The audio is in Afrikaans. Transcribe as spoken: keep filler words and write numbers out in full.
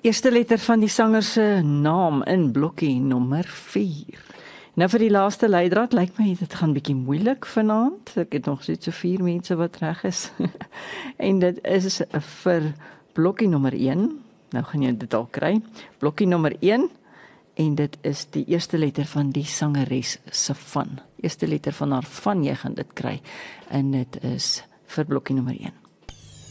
Eerste letter van die sanger se naam in blokkie nommer vier. Nou vir die laaste leidraad, lyk my dit gaan bietjie moeilik vanaand. Ek het nog so vier mense wat reg is. En dit is vir blokkie nommer een. Nou gaan jy dit al kry. Blokkie nommer een. En dit is die eerste letter van die sangeres se van. Eerste letter van haar van, jy gaan dit kry. En dit is vir blokkie nommer een.